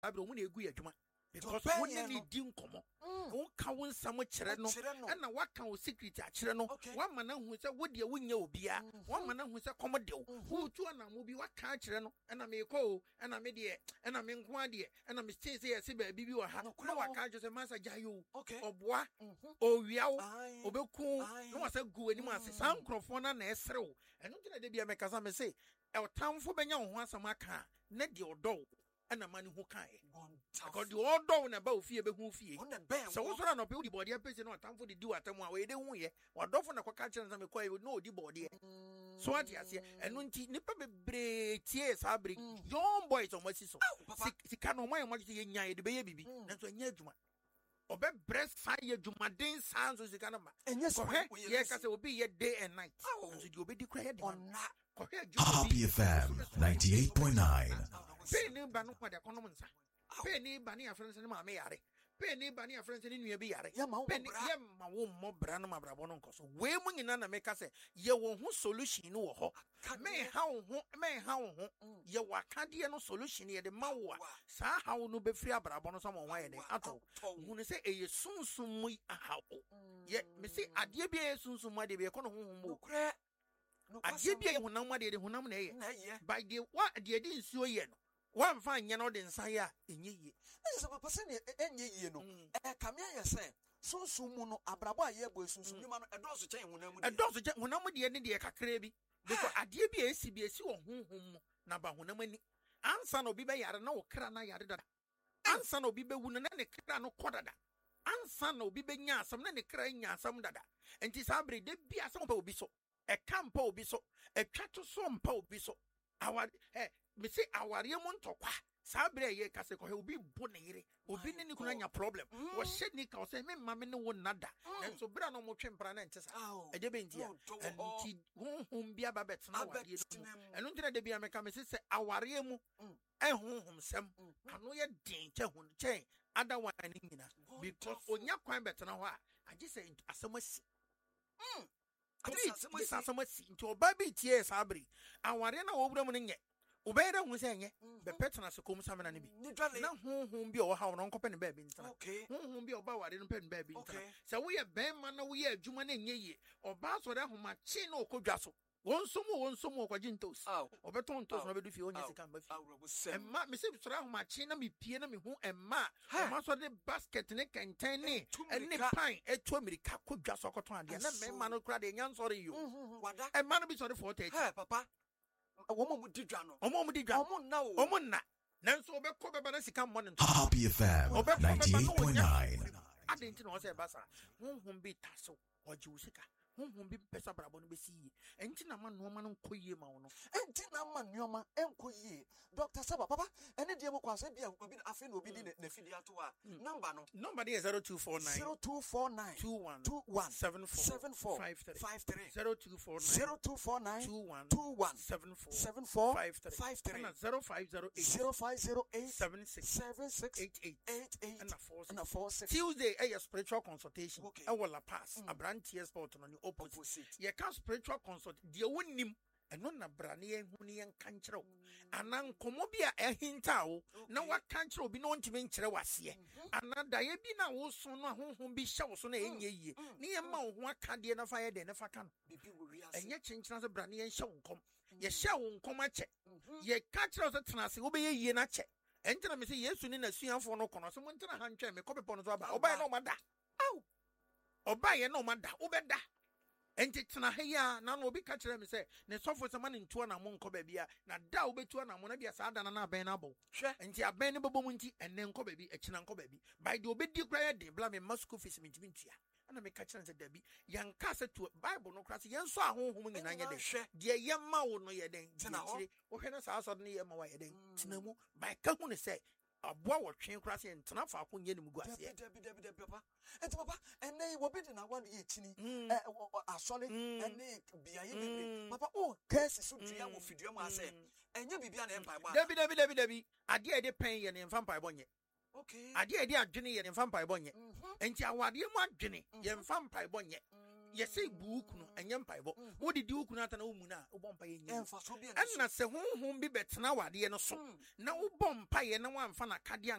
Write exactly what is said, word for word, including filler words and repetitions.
abro mu na egu adwuma because when you din komo won ka won sam kire no na waka wo secret a kire no wan ma na hu se wo de wonya obia wan ma na hu se komo de wo tu na mo bi waka kire no na me ko na me de na me nko ade na me stay say yesi ba bibi wa ha na waka jo se masa jayo oboa owia wo obeku na wasa gu ani ma se san krofo na na esrew eno tena de bia me kasa me say e otamfo benya wo ho asama ka na de odo ana mani ho kae because the odo na ba ofie be hu fie so wo sora no pe odi body pese no atamfo de di watamu a we de hu ye wadofo na kwaka kire na me kwa no odi body so ati ase eno nti nipa bebre tie sabri young boys o masi so sika no man mo ye nya ye de be ye bibi na so nya adwuma obe breast fa ye dwumaden san so sika na ma ye ka se obi ye day and night so di obi di kra ye de Happy F M ninety-eight point nine. Penny banu kwa de kono nsa. Penny bani ya friends ni ma me yare. Penny bani ya friends ni nua bi yare. Penny ye ma wo mo bra no mabrabo no nkoso. We mu nyina na me ka se ye wo ho solution no wo ho. Me ha wo ho, me ha wo ho. Ye wakade no solution ye de ma wo a. Sa ha wo no be free abrabo no so mo wan ye de. Ato. Hu ne se eye sunsun mu aha wo. Ye me se ade bia ye sunsun mu ade be kono ho ho mo. Adie bia honam ade de honam na ye by the what ade de nsuo ye no wan fa nya no de nsan ya enye ye nse papa se ne enye ye no e kame aye se sunsun mu no abrabo aye abo sunsun nyuma no edoso chen honam de edoso chen honam de ne de kakra bi because ade bia esi bia esi wo honhom mu na ba honam ani ansa no bi be yare na wo kra na yare dada ansa no bi be wu na ne kra no kodada ansa no bi be nya asam na ne kra nya asam dada enti sabre de bia asam pa obi so e kampa obi so e twato so mpa obi so awar eh me say aware mu ntokwa sabre ye kase ko he obi bo ne yire obi ne ni kuna nya problem wo hye ni ka o say me mama ne wo nada enso bra no mo twempra na ntesa e de be ntia enti honhom bia ba betena aware no eno ntira de bia me ka me say aware mu eh honhom sem ano ye din che hun che ada wan ni nyina because onya kwan betena ho a age say asamasi mm This is some into a baby tears sabri. And whatever over them in yet. Obey them was saying, the petron so come summon and be. Now whom be or how non company baby. Okay, whom be about what didn't pen baby. So we are Ben man, we are Juman and ye, or Bass or that whom my chin or cojasso. One some more, one some more quagintos. Or beton toast, nobody if you only come with. And ma, Miss my chin and me piano me who and ma, I saw the basket neck and ten and nip pine, a two minute could just or cotton, and then man will cry the young sorry you. And man be sorry for take, papa. A woman would do Jano, a woman did Jamon now, a woman not. Nanso be ko be banasi come morning. Happy F M ninety-eight point nine. I didn't know say basa. Won be tasso or jusika. Won be pesa brabo no be see. Enti na man no man ko yie ma wono. Enti na man nyoma enko yie. Doctor Saba papa, ene die mo kwa se bia obi afi na obi di ne fidi ato a. Number no. Number dey zero two four nine zero two four nine two one two one seven four seven four five three five three zero two four nine zero two four nine two one two one seven four seven four five three five three zero five zero eight zero five zero eight seven six seven six eight eight eight eight and four and four six. Tuesday a spiritual consultation. I will pass a brand T S sport on the opposite. Ye can spiritual consult. Dear winning and non a branian hunian canchero. Anan comobia a hintao. Now what canchero be known to venture was ye. Another yebina was soon whom be shows on a ye. Near mount one candian fire then if I can. And yet change as a branian show come. Ye shall come at check. Ye catch us at Tanasi will be a year not check. Enter me say yes, in a senior for no corner. Someone to a hand chair, me copy upon the rubber. Obey no matter. Oh, obey no matter. Obeda. Enter Tana here, none will be catching me say, ne suffer some man in two and a monk cobebia. Now, thou be two and a monabia sad and a benable. Sure, and tia benable munti and then cobaby, a chinanco baby. By the obedi cry, they blame a Moscow fish mintia. And I make catch and Debbie, young castle to Bible no class, young saw home in Nanya. Dear young Mao no ya den, or Hennas house on near my wedding. Tinamo, by Kakuna say. A boy or train crossing and Tanafa Kunyan Mugas. And papa, and they were bidden a one eating a solid and they be a papa. Oh, curse is so dear with Fidioma say, and you be an empire. Debbie, Debbie, Debbie, Debbie, I dare the pain and vampire bonnet. Okay, I dare dear Jenny and vampire bonnet. And Yawa, you want Jenny, young vampire bonnet. Yes, say book and young pibo. What did you not an umuna, one pay and not say whom be better now, dear no son. No bomb pie and no one fan a cardian